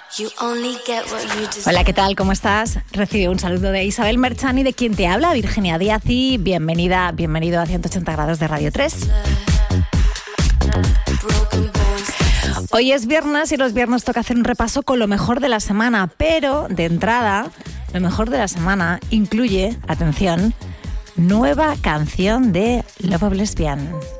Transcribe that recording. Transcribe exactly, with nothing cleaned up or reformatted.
Hola, ¿qué tal? ¿Cómo estás? Recibe un saludo de Isabel Merchani, de quien te habla, Virginia Díaz, y bienvenida, bienvenido a ciento ochenta grados de Radio tres. Hoy es viernes y los viernes toca hacer un repaso con lo mejor de la semana, pero de entrada, lo mejor de la semana incluye, atención, nueva canción de Love of Lesbian.